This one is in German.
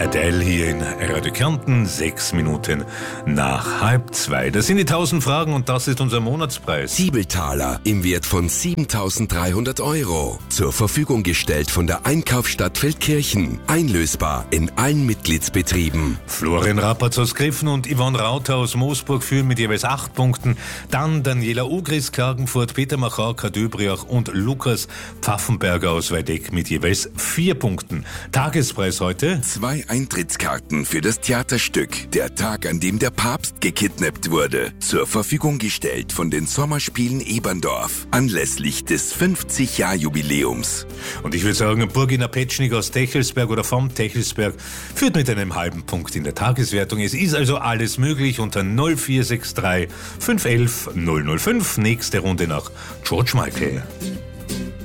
Adele hier in Radio Kärnten, 6 Minuten nach 1:30. Das sind die 1000 Fragen und das ist unser Monatspreis. Siebeltaler im Wert von 7.300 €. Zur Verfügung gestellt von der Einkaufsstadt Feldkirchen. Einlösbar in allen Mitgliedsbetrieben. Florian Rappatz aus Griffen und Yvonne Rauter aus Moosburg führen mit jeweils 8 Punkten. Dann Daniela Ugris, Klagenfurt, Peter Machauka, Döbriach und Lukas Pfaffenberger aus Weideck mit jeweils 4 Punkten. Tagespreis heute: 2 Eintrittskarten für das Theaterstück Der Tag, an dem der Papst gekidnappt wurde. Zur Verfügung gestellt von den Sommerspielen Eberndorf. Anlässlich des 50-Jahr-Jubiläums. Und ich würde sagen, Burgina Petschnig aus Techelsberg oder vom Techelsberg führt mit einem halben Punkt in der Tageswertung. Es ist also alles möglich unter 0463 511 005. Nächste Runde nach George Michael.